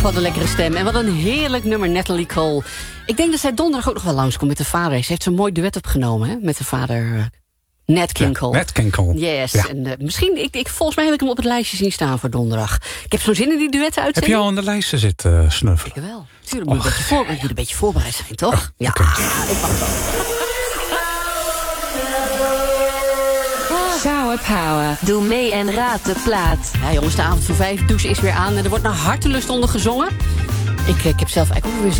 Wat een lekkere stem. En wat een heerlijk nummer, Natalie Cole. Ik denk dat zij donderdag ook nog wel langskomt met de vader. Ze heeft zo'n mooi duet opgenomen hè, met de vader Nat King Cole. Nat King Cole. Yes. Ja. En misschien, volgens mij heb ik hem op het lijstje zien staan voor donderdag. Ik heb zo'n zin in die duetten uitzending. Heb je al aan de lijsten zitten snuffelen? Jawel. Tuurlijk moet je een beetje voorbereid zijn, toch? Ja, Okay. Ik mag wel. Shower Power. Doe mee en raad de plaat. Ja jongens, de avond van 5 douche is weer aan. En er wordt naar hartelust onder gezongen. Ik heb zelf eigenlijk ook weer zin